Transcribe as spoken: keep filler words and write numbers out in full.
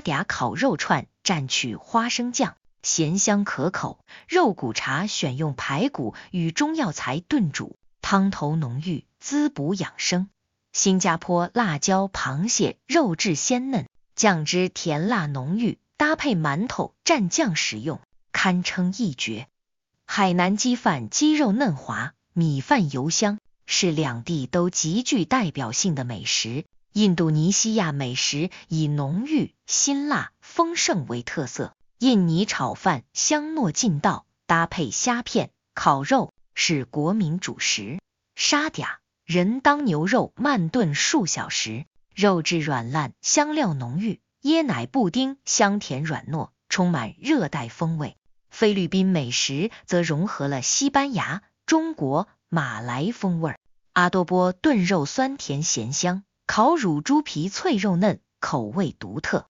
嗲烤肉串蘸取花生酱，咸香可口。肉骨茶选用排骨与中药材炖煮，汤头浓郁，滋补养生。新加坡辣椒螃蟹肉质鲜嫩，酱汁甜辣浓郁，搭配馒头蘸酱食用，堪称一绝。海南鸡饭鸡肉嫩滑，米饭油香，是两地都极具代表性的美食。印度尼西亚美食以浓郁、辛辣、丰盛为特色，印尼炒饭香糯劲道，搭配虾片、烤肉是国民主食。沙嗲人当牛肉慢炖数小时，肉质软烂，香料浓郁，椰奶布丁香甜软糯，充满热带风味。菲律宾美食则融合了西班牙、中国、马来风味，阿多波炖肉酸甜咸香，烤乳猪皮脆肉嫩，口味独特。